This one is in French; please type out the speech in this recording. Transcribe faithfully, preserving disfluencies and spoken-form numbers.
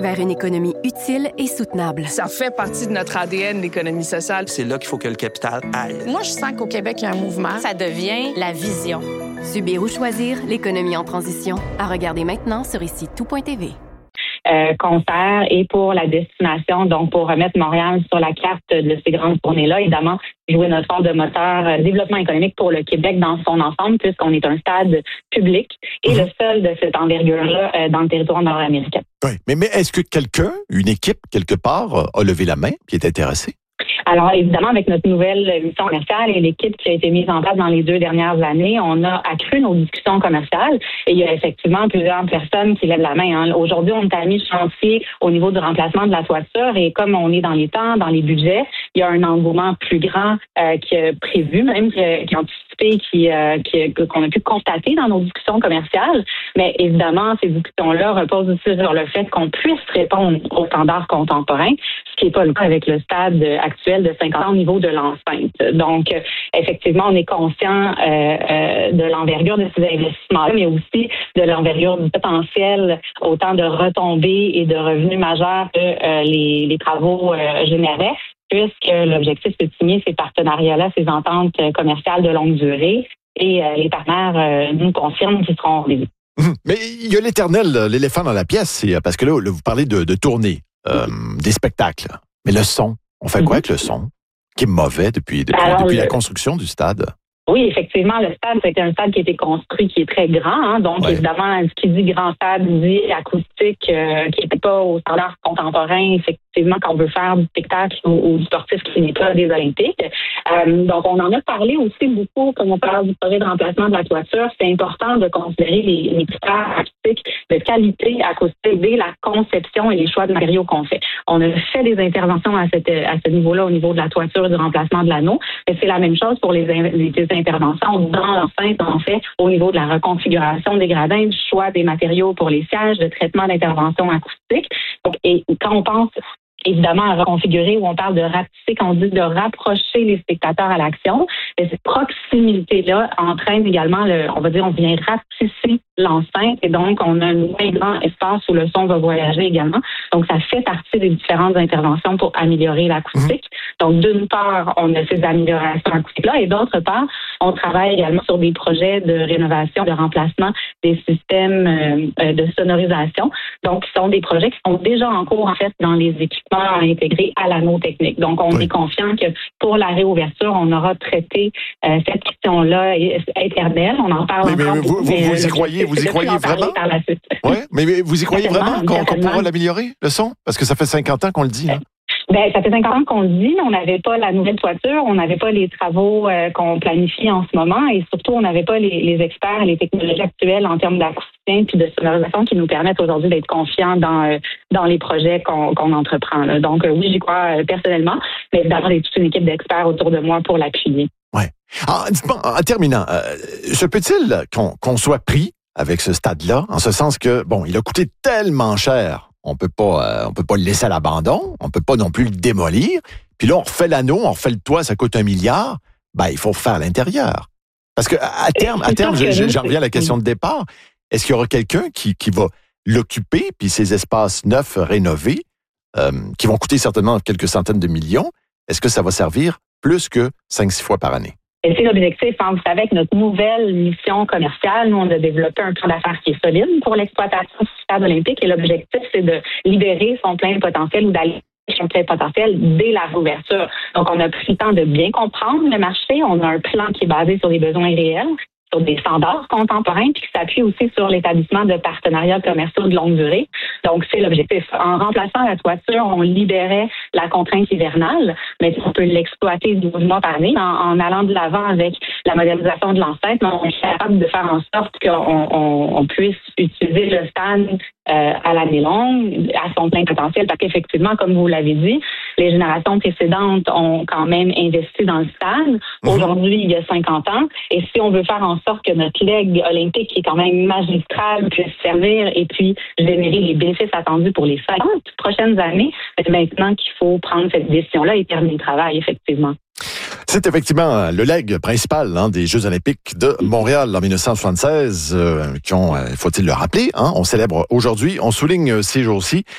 vers une économie utile et soutenable. Ça fait partie de notre A D N, l'économie sociale. C'est là qu'il faut que le capital aille. Moi, je sens qu'au Québec, il y a un mouvement. Ça devient la vision. Subir ou choisir l'économie en transition. À regarder maintenant sur ici tout point t v. Euh, concert et pour la destination, donc pour remettre Montréal sur la carte de ces grandes tournées-là, évidemment, jouer notre rôle de moteur euh, développement économique pour le Québec dans son ensemble, puisqu'on est un stade public et mmh. le seul de cette envergure-là euh, dans le territoire nord-américain. Oui, mais, mais est-ce que quelqu'un, une équipe, quelque part, a levé la main et est intéressé? Alors, évidemment, avec notre nouvelle mission commerciale et l'équipe qui a été mise en place dans les deux dernières années, on a accru nos discussions commerciales et il y a effectivement plusieurs personnes qui lèvent la main. Hein. Aujourd'hui, on a mis chantier au niveau du remplacement de la toiture et comme on est dans les temps, dans les budgets, il y a un engouement plus grand euh, qui est prévu, même qui est anticipé, qui, euh, qui, qu'on a pu constater dans nos discussions commerciales. Mais évidemment, ces discussions-là reposent aussi sur le fait qu'on puisse répondre aux standards contemporains, ce qui n'est pas le cas avec le stade actuel de cinquante ans au niveau de l'enceinte. Donc, euh, effectivement, on est conscient euh, euh, de l'envergure de ces investissements-là, mais aussi de l'envergure du potentiel, autant de retombées et de revenus majeurs que euh, les, les travaux euh, généraient, puisque l'objectif, c'est de signer ces partenariats-là, ces ententes commerciales de longue durée, et euh, les partenaires euh, nous confirment qu'ils seront rendez-vous. Mais il y a l'éternel, l'éléphant dans la pièce, c'est parce que là, là vous parlez de, de tournée, euh, des spectacles, mais le son. On fait quoi avec le son, qui est mauvais depuis, depuis, Alors, depuis le... la construction du stade? Oui, effectivement, le stade, c'était un stade qui a été construit, qui est très grand. Hein, donc, ouais. évidemment, ce qui dit grand stade dit acoustique, euh, qui n'était pas au standard contemporain, effectivement, quand on veut faire du spectacle ou, ou du sportif qui n'est pas des Olympiques. Euh, donc, on en a parlé aussi beaucoup, comme on parle du projet de remplacement de la toiture. C'est important de considérer les, les critères acoustiques de qualité acoustique dès la conception et les choix de matériaux qu'on fait. On a fait des interventions à, cette, à ce niveau-là, au niveau de la toiture et du remplacement de l'anneau, mais c'est la même chose pour les, les interventions dans l'enceinte, en fait, au niveau de la reconfiguration des gradins, du choix des matériaux pour les sièges, de traitement d'intervention acoustique. Donc, et quand on pense évidemment à reconfigurer, où on parle de rapetisser, quand on dit de rapprocher les spectateurs à l'action, mais cette proximité-là entraîne également, le, on va dire, on vient rapetisser l'enceinte et donc on a un moins grand espace où le son va voyager également. Donc, ça fait partie des différentes interventions pour améliorer l'acoustique. Mmh. Donc, d'une part, on a ces améliorations acoustiques-là et d'autre part, on travaille également sur des projets de rénovation, de remplacement des systèmes euh, de sonorisation. Donc, ce sont des projets qui sont déjà en cours, en fait, dans les équipements à intégrer à l'anneau technique. Donc, on oui. est confiant que pour la réouverture, on aura traité euh, cette question-là éternelle. On en parle mais, encore. Mais vous, vous, mais, vous y croyez, vous y croyez vraiment? Oui, mais, mais vous y croyez vraiment qu'on, qu'on pourra l'améliorer, le son? Parce que ça fait cinquante ans qu'on le dit, là. Ben, ça fait cinquante ans qu'on le dit, mais on n'avait pas la nouvelle toiture, on n'avait pas les travaux euh, qu'on planifie en ce moment et surtout, on n'avait pas les, les experts et les technologies actuelles en termes d'acousticien puis de sonorisation qui nous permettent aujourd'hui d'être confiants dans euh, dans les projets qu'on, qu'on entreprend. Là. Donc, euh, oui, j'y crois euh, personnellement, mais évidemment, il y a toute une équipe d'experts autour de moi pour l'appuyer. Oui. En, en terminant, euh, se peut-il qu'on, qu'on soit pris avec ce stade-là, en ce sens que, bon, il a coûté tellement cher, on peut pas, euh, on peut pas le laisser à l'abandon, on peut pas non plus le démolir. Puis là, on refait l'anneau, on refait le toit, ça coûte un milliard. Ben, il faut refaire l'intérieur. Parce que à terme, à terme, je, je, j'en reviens à la question de départ. Est-ce qu'il y aura quelqu'un qui, qui va l'occuper, puis ces espaces neufs rénovés, euh, qui vont coûter certainement quelques centaines de millions, est-ce que ça va servir plus que cinq six fois par année? Et c'est l'objectif. Hein. Vous savez, avec notre nouvelle mission commerciale, nous, on a développé un plan d'affaires qui est solide pour l'exploitation du stade olympique. Et l'objectif, c'est de libérer son plein potentiel ou d'aller son plein potentiel dès la réouverture. Donc, on a pris le temps de bien comprendre le marché. On a un plan qui est basé sur des besoins réels, sur des standards contemporains, puis qui s'appuie aussi sur l'établissement de partenariats commerciaux de longue durée. Donc, c'est l'objectif. En remplaçant la toiture, on libérait la contrainte hivernale, mais on peut l'exploiter douze mois par année en, en allant de l'avant avec la modernisation de l'enceinte. On est capable de faire en sorte qu'on on, on puisse utiliser le stade euh, à l'année longue, à son plein potentiel, parce qu'effectivement, comme vous l'avez dit, les générations précédentes ont quand même investi dans le stade. Aujourd'hui, il y a cinquante ans. Et si on veut faire en sorte que notre legs olympique, qui est quand même magistral, puisse servir et puis générer les bénéfices attendus pour les cinquante prochaines années, c'est maintenant qu'il faut prendre cette décision-là et terminer le travail, effectivement. C'est effectivement le legs principal hein, des Jeux olympiques de Montréal en dix-neuf cent soixante-seize, euh, qui ont, euh, faut-il le rappeler, hein, on célèbre aujourd'hui, on souligne ces jours-ci